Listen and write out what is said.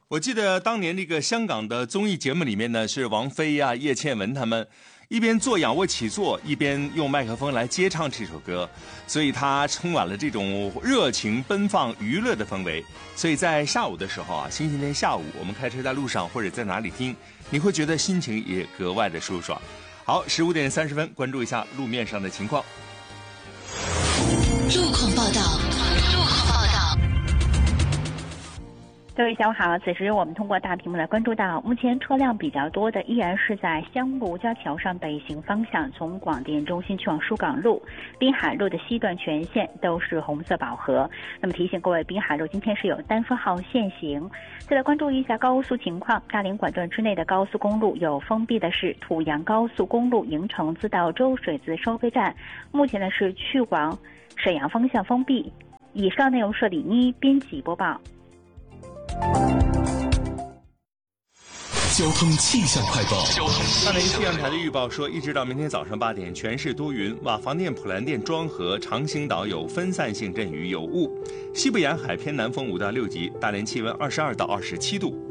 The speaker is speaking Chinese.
我记得当年这个香港的综艺节目里面呢，是王菲呀、叶倩文他们一边做仰卧起坐，一边用麦克风来接唱这首歌，所以它充满了这种热情奔放娱乐的氛围。所以在下午的时候啊，星期天下午我们开车在路上或者在哪里听，你会觉得心情也格外的舒爽。好，15:30，关注一下路面上的情况。 路况报道。 各位下午好，此时我们通过大屏幕来关注到，目前车辆比较多的依然是在香炉交桥上北行方向，从广电中心去往疏港路、滨海路的西段全线都是红色饱和。那么提醒各位，滨海路今天是有单双号限行。再来关注一下高速情况，大连管段之内的高速公路有封闭的是土阳高速公路营城自到周水子收费站，目前呢是去往沈阳方向封闭。以上内容是李妮编辑播报。 交通气象快报。 大连气象台的预报说，一直到明天早上8点，全市多云，瓦房店、普兰店、庄河、长兴岛有分散性阵雨，有雾。西部沿海偏南风5到6级，大连气温22到27度。